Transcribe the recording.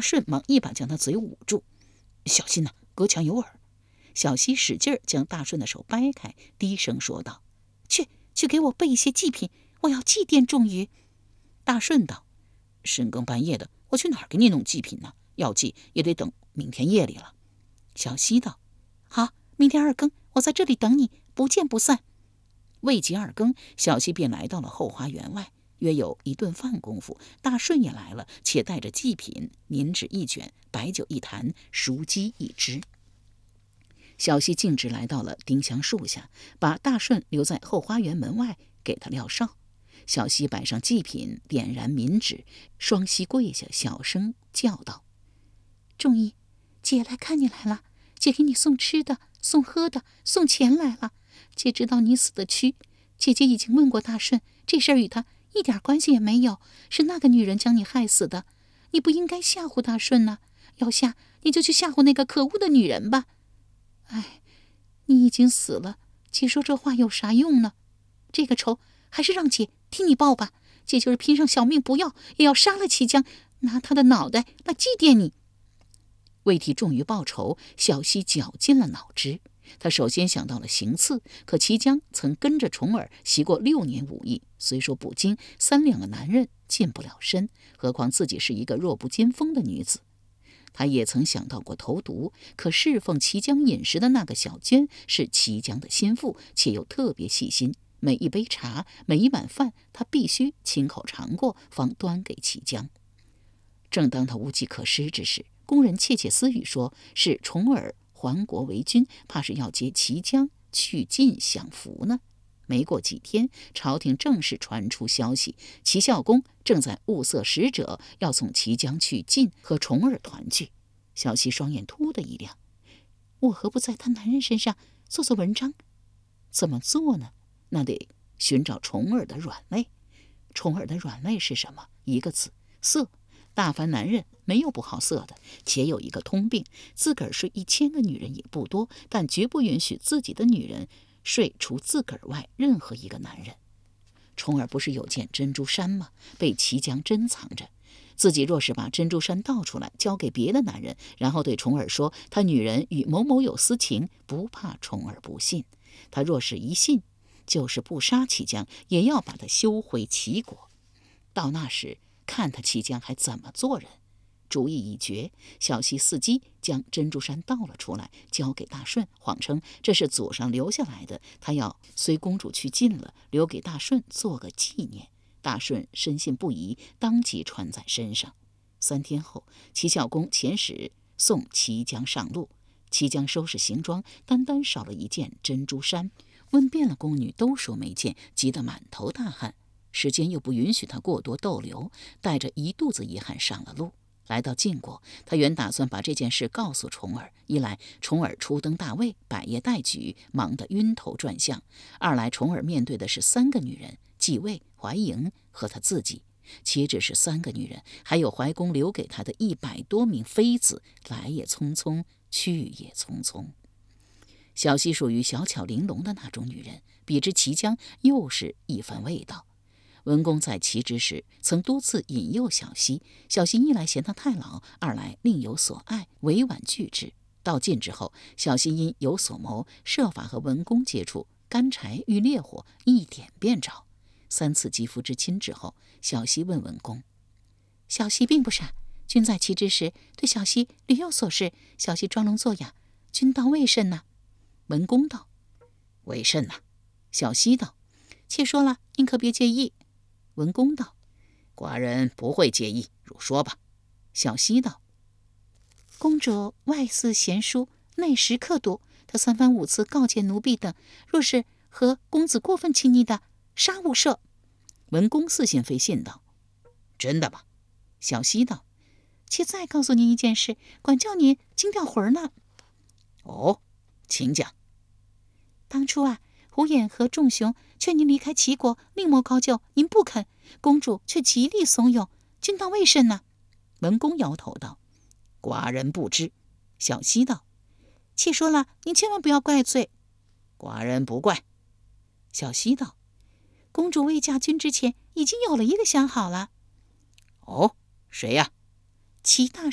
顺忙一把将他嘴捂住：“小心呐，隔墙有耳。”小西使劲将大顺的手掰开，低声说道：“去给我备一些祭品，我要祭奠仲瑜。”大顺道：“深更半夜的，我去哪儿给你弄祭品呢？要祭也得等明天夜里了。”小西道：“好，明天2更，我在这里等你，不见不散。”未及2更，小西便来到了后花园外，约有1顿饭功夫，大顺也来了，且带着祭品，冥纸1卷，白酒1坛，熟鸡1只。小西径直来到了丁香树下，把大顺留在后花园门外，给他撂哨。小西摆上祭品，点燃冥纸，双膝跪下，小声叫道：“仲义，姐来看你来了，姐给你送吃的，送喝的，送钱来了。姐知道你死的屈，姐姐已经问过大顺，这事儿与他一点关系也没有，是那个女人将你害死的。你不应该吓唬大顺呢，要吓你就去吓唬那个可恶的女人吧。哎，你已经死了，姐说这话有啥用呢？这个仇还是让姐替你报吧，姐就是拼上小命不要，也要杀了齐江，拿他的脑袋来祭奠你。”为替仲瑜报仇，小西绞尽了脑汁。他首先想到了行刺，可齐江曾跟着重耳习过6年武艺，虽说不精，3两个男人近不了身，何况自己是一个弱不禁风的女子。他也曾想到过投毒，可侍奉齐江饮食的那个小娟是齐江的心腹，且又特别细心，每一杯茶，每一碗饭，他必须亲口尝过，方端给齐江。正当他无计可施之时，工人窃窃私语说是重耳还国为君，怕是要接齐江去晋享福呢。没过几天，朝廷正式传出消息，齐孝公正在物色使者，要送齐江去晋和重耳团聚。小西双眼突的一亮，我何不在他男人身上做做文章？怎么做呢？那得寻找重耳的软肋。重耳的软肋是什么？1个字：色。大凡男人没有不好色的，且有一个通病，自个儿睡1000个女人也不多，但绝不允许自己的女人睡除自个儿外任何一个男人。重耳不是有件珍珠衫吗？被齐江珍藏着。自己若是把珍珠衫倒出来交给别的男人，然后对重耳说他女人与某某有私情，不怕重耳不信。他若是一信，就是不杀齐江，也要把他休回齐国。到那时看他齐江还怎么做人。主意已决，小西伺机将珍珠衫倒了出来，交给大顺，谎称这是祖上留下来的，他要随公主去晋了，留给大顺做个纪念。大顺深信不疑，当即穿在身上。3天后，齐孝公遣使送齐江上路。齐江收拾行装，单少了一件珍珠衫，问遍了宫女，都说没见，急得满头大汗。时间又不允许他过多逗留，带着一肚子遗憾上了路。来到晋国，他原打算把这件事告诉重耳，一来重耳初登大位，百业待举，忙得晕头转向；二来重耳面对的是3个女人，继位、怀莹和他自己，岂止是3个女人，还有怀公留给他的100多名妃子，来也匆匆，去也匆匆。小西属于小巧玲珑的那种女人，比之齐江又是一番味道。文公在齐之时，曾多次引诱小西，小西一来嫌他太老，二来另有所爱，委婉拒之。到晋之后，小西因有所谋，设法和文公接触，干柴遇烈火，一点便着。3次肌肤之亲之后，小西问文公：“小西并不傻，君在齐之时，对小西屡有所示，小西装聋作哑，君当为甚呢？”文公道：“为甚呢？”小西道：“且说了，您可别介意。”文公道：“寡人不会介意，汝说吧。”小西道：“公主外似贤淑，内实刻毒，他3番5次告诫奴婢等，若是和公子过分亲昵的，杀无赦。”文公似信非信道：“真的吗？”小西道：“且再告诉您一件事，管教您惊掉魂呢。”“哦，请讲。”“当初啊，胡衍和仲雄劝您离开齐国，另谋高就，您不肯，公主却极力怂恿，君当为甚呢？”文公摇头道：“寡人不知。”小西道：“且说了，您千万不要怪罪。”“寡人不怪。”小西道：“公主未嫁君之前，已经有了一个相好了。”“哦，谁呀？”“齐大